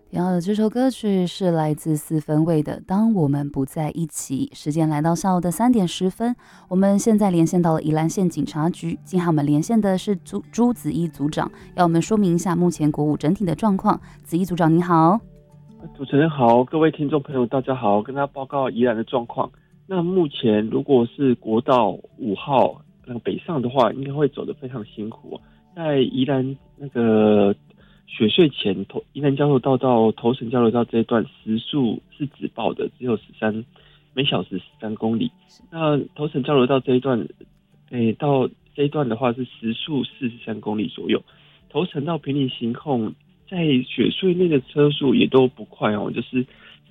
听到的这首歌曲是来自四分卫的《当我们不在一起》。时间来到下午的3点10分，我们现在连线到了宜兰县警察局，今天我们连线的是朱子怡组长，要我们说明一下目前国五整体的状况。子怡组长你好。 主持人好，各位听众朋友大家好，跟大家报告宜兰的状况。那目前如果是国道5号北上的话，应该会走得非常辛苦哦。在宜兰那个雪隧前，宜兰交流道到头城交流道这一段时速是只报的，只有每小时13公里。那头城交流道这一段，到这一段的话是时速43公里左右。头城到平林行控，在雪隧内的车速也都不快哦，就是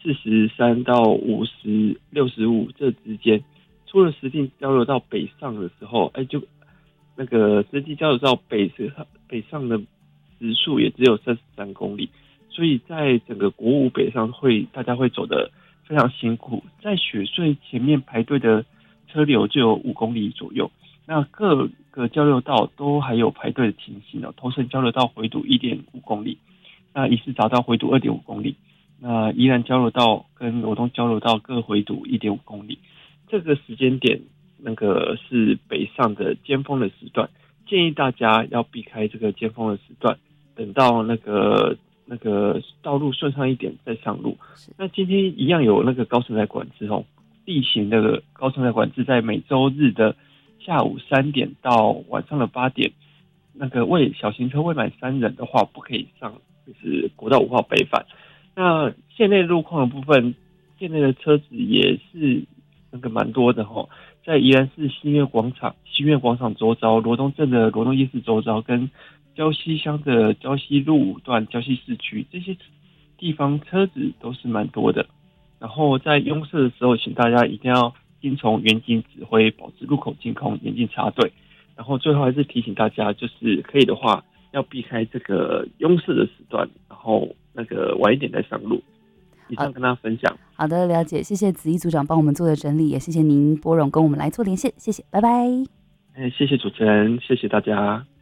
43到50、65这之间。出了石碇交流道北上的时候，就那个石碇交流道北上的时速也只有33公里，所以在整个国五北上大家会走得非常辛苦。在雪隧前面排队的车流就有5公里左右。那各个交流道都还有排队的情形哦。头城交流道回堵1.5公里，那宜士匝道回堵2.5公里，那宜兰交流道跟罗东交流道各回堵1.5公里。这个时间点，那个是北上的尖峰的时段，建议大家要避开这个尖峰的时段，等到那个道路顺畅一点再上路。那今天一样有那个高乘载管制哦，例行的高乘载管制在每周日的下午3点到晚上的8点，那个小型车未满3人的话，不可以上，就是国道5号北返。那县内路况的部分，县内的车子也是那个蛮多的吼，在宜兰市新月广场周遭、罗东镇的罗东夜市周遭，跟礁溪乡的礁溪路5段、礁溪市区这些地方车子都是蛮多的。然后在拥塞的时候，请大家一定要听从远景指挥，保持路口净空，严禁插队。然后最后还是提醒大家，就是可以的话，要避开这个拥塞的时段，然后那个晚一点再上路。以上跟大家分享。 好的，了解，谢谢子怡组长帮我们做的整理，也谢谢您拨冗跟我们来做连线，谢谢，拜拜。 谢谢主持人，谢谢大家。